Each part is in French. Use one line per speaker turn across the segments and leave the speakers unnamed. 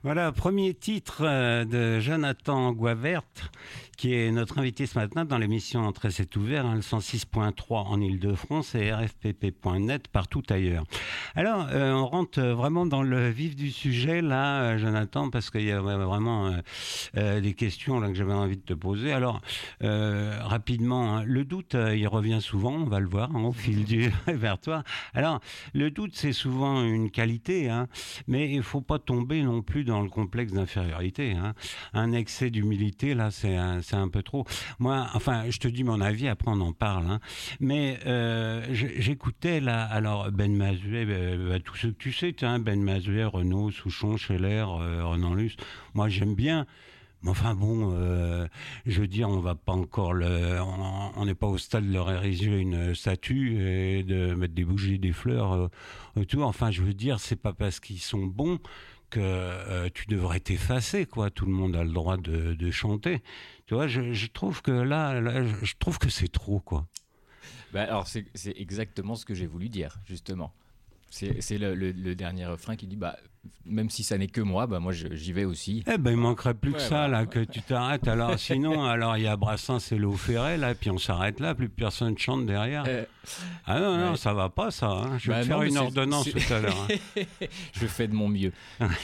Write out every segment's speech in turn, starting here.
Voilà, premier titre de Jonathan Guavert, qui est notre invité ce matin dans l'émission Entrée c'est ouvert, le 106.3 en Ile-de-France et rfpp.net partout ailleurs. Alors, on rentre vraiment dans le vif du sujet là, Jonathan, parce qu'il y a vraiment des questions là que j'avais envie de te poser. Alors, rapidement, hein, le doute, il revient souvent, on va le voir au fil du répertoire. Alors, le doute, c'est souvent une qualité, hein, mais il ne faut pas tomber non plus dans le complexe d'infériorité. Hein. Un excès d'humilité, là, c'est un peu trop. Moi, enfin, je te dis mon avis, après on en parle. Hein. Mais j'écoutais, là, alors Ben Mazuet, tous ceux que tu sais, Ben Mazuet, Renaud, Souchon, Scheller, Renan Luce, moi j'aime bien. Mais enfin bon, je veux dire, on va pas encore on n'est pas au stade de leur ériger une statue et de mettre des bougies, des fleurs autour. Enfin, je veux dire, c'est pas parce qu'ils sont bons que tu devrais t'effacer, quoi. Tout le monde a le droit de chanter. Tu vois, je trouve que là, je trouve que c'est trop, quoi.
Bah alors c'est exactement ce que j'ai voulu dire, justement. C'est le dernier refrain qui dit même si ça n'est que moi, moi j'y vais aussi.
Eh ben il manquerait plus que ça là, que tu t'arrêtes. Alors sinon, alors il y a Brassens et Léo Ferré là, puis on s'arrête là, plus personne chante derrière. Ah non, ça va pas ça. Hein. Je vais faire une ordonnance tout à l'heure. Hein.
Je fais de mon mieux.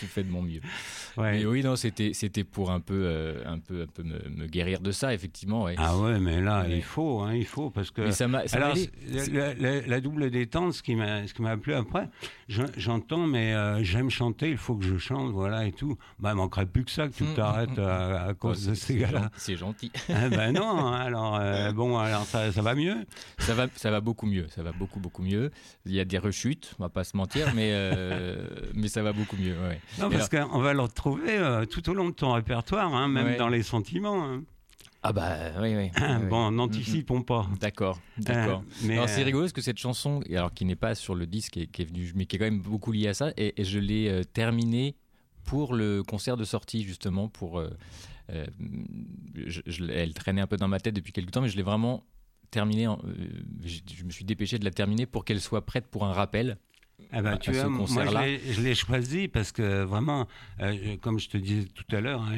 Ouais. Mais oui, non, c'était pour un peu me guérir de ça, effectivement. Ouais.
Ah ouais, mais là il faut parce que.
Mais ça m'a
alors la double détente, ce qui m'a plu après, j'entends, mais j'aime chanter. Il faut que je chante, voilà et tout. Il manquerait plus que ça que tu t'arrêtes à cause de ces gars-là.
C'est gentil.
Non, alors alors ça va mieux.
Ça va beaucoup mieux. Ça va beaucoup mieux. Il y a des rechutes, on va pas se mentir, mais ça va beaucoup mieux. Ouais.
Non, parce qu'on va le retrouver tout au long de ton répertoire, hein, même dans les sentiments. Hein.
Ah oui.
Bon, n'anticipons pas.
D'accord. Mais c'est rigolo parce que cette chanson, alors qui n'est pas sur le disque, qui est venu, mais qui est quand même beaucoup liée à ça, et je l'ai terminée pour le concert de sortie justement. Elle traînait un peu dans ma tête depuis quelque temps, mais je l'ai vraiment terminée. Je me suis dépêché de la terminer pour qu'elle soit prête pour un rappel.
Tu vois, moi je l'ai choisi parce que vraiment, comme je te disais tout à l'heure, hein,